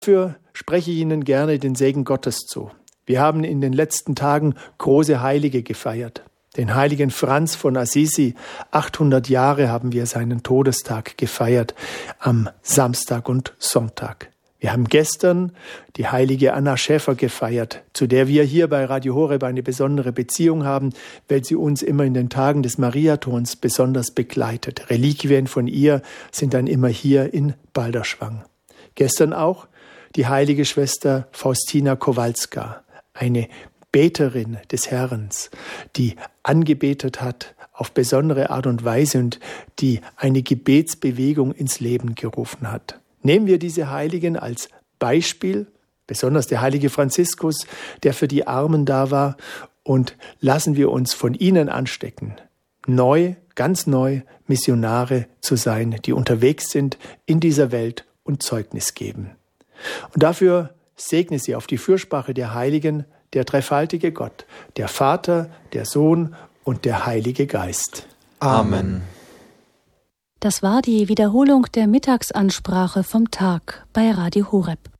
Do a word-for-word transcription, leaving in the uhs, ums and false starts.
Dafür spreche ich Ihnen gerne den Segen Gottes zu. Wir haben in den letzten Tagen große Heilige gefeiert. Den heiligen Franz von Assisi, achthundert Jahre haben wir seinen Todestag gefeiert, am Samstag und Sonntag. Wir haben gestern die heilige Anna Schäfer gefeiert, zu der wir hier bei Radio Horeb eine besondere Beziehung haben, weil sie uns immer in den Tagen des Mariatons besonders begleitet. Reliquien von ihr sind dann immer hier in Balderschwang. Gestern auch die heilige Schwester Faustina Kowalska, eine Beterin des Herrn, die angebetet hat auf besondere Art und Weise und die eine Gebetsbewegung ins Leben gerufen hat. Nehmen wir diese Heiligen als Beispiel, besonders der heilige Franziskus, der für die Armen da war, und lassen wir uns von ihnen anstecken, neu, ganz neu Missionare zu sein, die unterwegs sind in dieser Welt und Zeugnis geben. Und dafür segne sie auf die Fürsprache der Heiligen, der dreifaltige Gott, der Vater, der Sohn und der Heilige Geist. Amen. Das war die Wiederholung der Mittagsansprache vom Tag bei Radio Horeb.